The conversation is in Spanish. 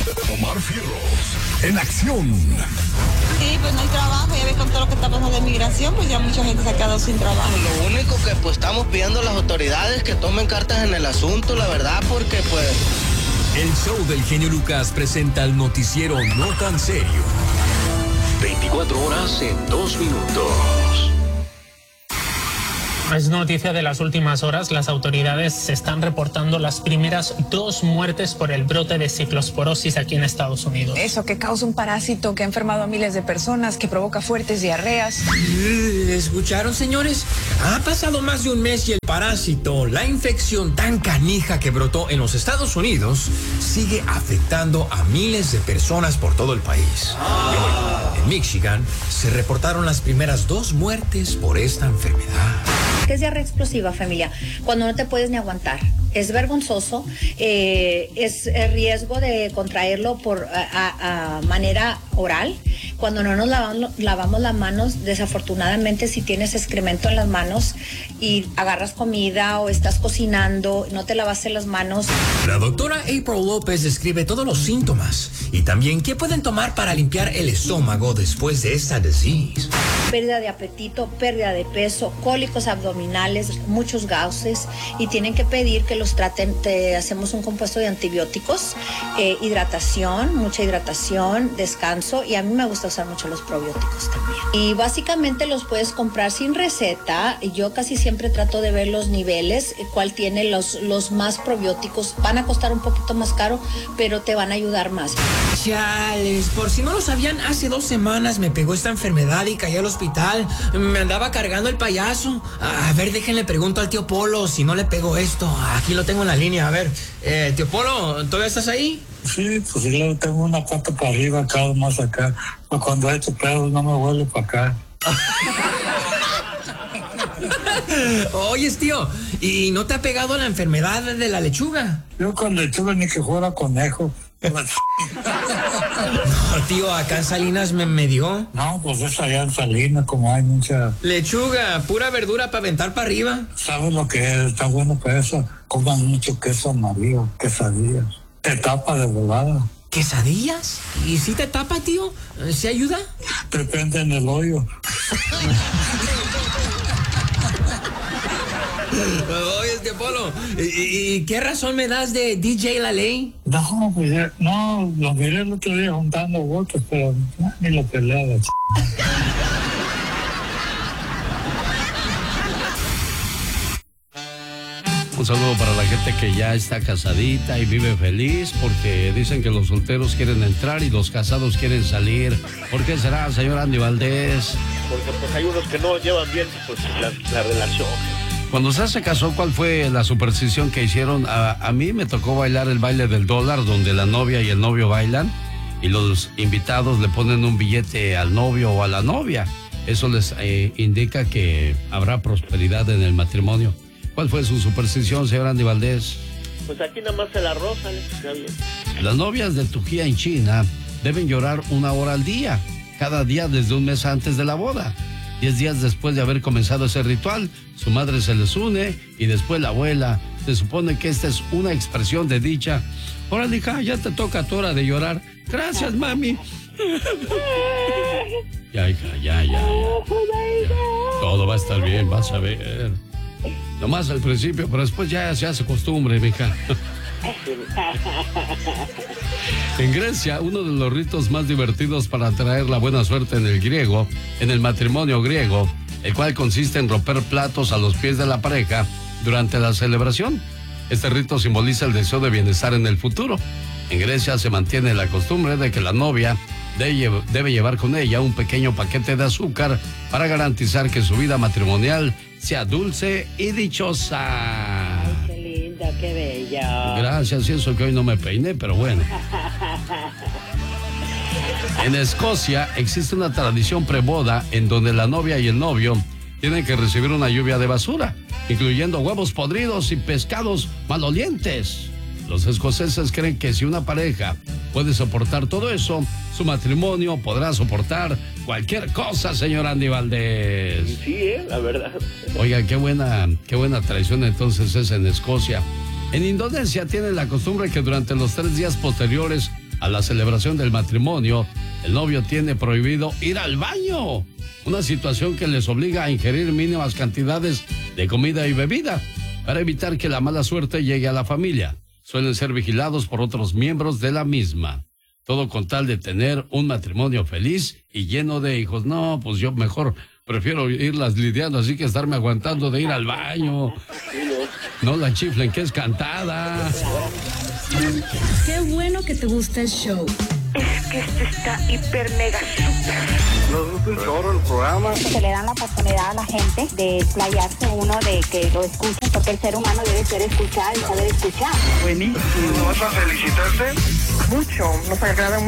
Omar Fierros, en acción. Sí, pues no hay trabajo, ya ves con todo lo que está pasando de migración, pues ya mucha gente se ha quedado sin trabajo. Lo único que pues estamos pidiendo a las autoridades que tomen cartas en el asunto, la verdad, porque pues... El show del genio Lucas presenta el noticiero No Tan Serio. 24 horas en 2 minutos. Es noticia de las últimas horas. Las autoridades están reportando las primeras 2 muertes por el brote de ciclosporosis aquí en Estados Unidos. Eso, que causa un parásito que ha enfermado a miles de personas, que provoca fuertes diarreas. ¿Escucharon, señores? Ha pasado más de un mes y el parásito, la infección tan canija que brotó en los Estados Unidos, sigue afectando a miles de personas por todo el país. Y hoy, en Michigan, se reportaron las primeras 2 muertes por esta enfermedad. ¿Qué es diarrea explosiva, familia? Cuando no te puedes ni aguantar. Es vergonzoso, es riesgo de contraerlo por manera oral. Cuando no nos lavamos las manos, desafortunadamente si tienes excremento en las manos y agarras comida o estás cocinando, no te lavaste las manos. La doctora April López describe todos los síntomas y también qué pueden tomar para limpiar el estómago después de esta disease. Pérdida de apetito, pérdida de peso, cólicos abdominales, muchos gases, y tienen que pedir que los traten. Te hacemos un compuesto de antibióticos, hidratación, mucha hidratación, descanso, y a mí me gusta usar mucho los probióticos también. Y básicamente los puedes comprar sin receta. Yo casi siempre trato de ver los niveles, cuál tiene los más probióticos. Van a costar un poquito más caro, pero te van a ayudar más. Chales, por si no lo sabían, hace 2 semanas me pegó esta enfermedad y caí al hospital. Me andaba cargando el payaso. A ver, déjenle pregunto al tío Polo si no le pegó esto. Aquí lo tengo en la línea. A ver, tío Polo, ¿todavía estás ahí? Sí, pues yo tengo una pata para arriba, acá, más acá. Pero cuando he hecho pedos no me vuelve para acá. Oyes, tío, ¿y no te ha pegado la enfermedad de la lechuga? Yo con lechuga ni que fuera conejo. No, tío, acá en Salinas me dio. No, pues es allá en Salinas, como hay mucha... Lechuga, pura verdura para aventar para arriba. ¿Sabes lo que es? Está bueno para eso. Coman mucho queso amarillo, quesadillas. Te tapa de volada. ¿Quesadillas? ¿Y si te tapa, tío? ¿Se ayuda? Depende en el hoyo. Oye, tío Polo, ¿y qué razón me das de DJ La Ley? No, pues no, lo miré el otro día juntando votos, pero ni lo peleaba. Un saludo para la gente que ya está casadita y vive feliz, porque dicen que los solteros quieren entrar y los casados quieren salir. ¿Por qué será, señor Andy Valdés? Porque pues hay unos que no llevan bien pues la relación. Cuando usted se casó, ¿cuál fue la superstición que hicieron? A mí me tocó bailar el baile del dólar, donde la novia y el novio bailan y los invitados le ponen un billete al novio o a la novia. Eso les indica que habrá prosperidad en el matrimonio. ¿Cuál fue su superstición, señor Andy Valdés? Pues aquí nada más se la rozan, está bien. Las novias de Tujía en China deben llorar 1 hora al día, cada día desde un mes antes de la boda. 10 días después de haber comenzado ese ritual, su madre se les une y después la abuela. Se supone que esta es una expresión de dicha. Órale, hija, ya te toca tu hora de llorar. Gracias, mami. Ya, hija, ya. Todo va a estar bien, vas a ver. Nomás al principio, pero después ya se hace costumbre, mija. En Grecia, uno de los ritos más divertidos para atraer la buena suerte en el matrimonio griego, el cual consiste en romper platos a los pies de la pareja durante la celebración. Este rito simboliza el deseo de bienestar en el futuro. En Grecia se mantiene la costumbre de que la novia debe llevar con ella un pequeño paquete de azúcar para garantizar que su vida matrimonial sea dulce y dichosa. Ay, qué linda, qué bella. Gracias, y eso que hoy no me peiné, pero bueno. En Escocia existe una tradición preboda en donde la novia y el novio tienen que recibir una lluvia de basura, incluyendo huevos podridos y pescados malolientes. Los escoceses creen que si una pareja puede soportar todo eso, su matrimonio podrá soportar cualquier cosa, señor Andy Valdés. Sí, la verdad. Oiga, qué buena tradición entonces es en Escocia. En Indonesia tienen la costumbre que durante los 3 días posteriores a la celebración del matrimonio, el novio tiene prohibido ir al baño. Una situación que les obliga a ingerir mínimas cantidades de comida y bebida para evitar que la mala suerte llegue a la familia. Suelen ser vigilados por otros miembros de la misma. Todo con tal de tener un matrimonio feliz y lleno de hijos. No, pues yo mejor prefiero irlas lidiando así que estarme aguantando de ir al baño. No la chiflen, que es cantada. Qué bueno que te gusta el show. Es que esto está hiper mega super. Nos gusta un chorro el programa. Se le dan la oportunidad a la gente de explayarse uno, de que lo escuchen, porque el ser humano debe ser escuchado y saber escuchar. Buenísimo. ¿Vas a felicitarte? Mucho, nos agrada mucho.